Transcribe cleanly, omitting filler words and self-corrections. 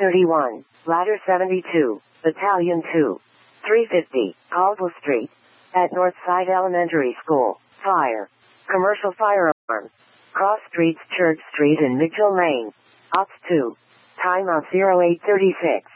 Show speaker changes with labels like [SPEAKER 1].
[SPEAKER 1] 31, Ladder 72, Battalion 2. 350, Caldwell Street. At Northside Elementary School. Fire. Commercial firearms. Cross Streets, Church Street and Mitchell Lane. Ops 2. Timeout 0836.